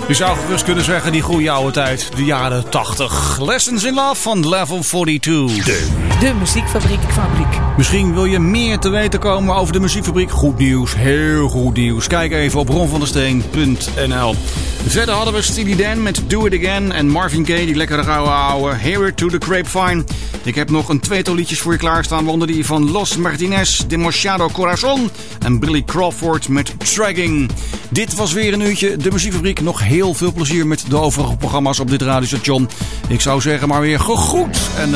Je zou gerust kunnen zeggen die goede oude tijd, de jaren 80. Lessons in Love van Level 42. De muziekfabriek. Misschien wil je meer te weten komen over de muziekfabriek. Goed nieuws, heel goed nieuws. Kijk even op ronvandersteen.nl. Verder hadden we Steely Dan met Do It Again en Marvin Gaye, die lekkere oude Hear It to the Grapevine. Ik heb nog een tweetal liedjes voor je klaarstaan, waaronder die van Los Martinez, Demasiado Corazon en Billy Crawford met Dragging. Dit was weer een uurtje de muziekfabriek. Nog heel veel plezier met de overige programma's op dit radiostation. Ik zou zeggen maar weer gegroet en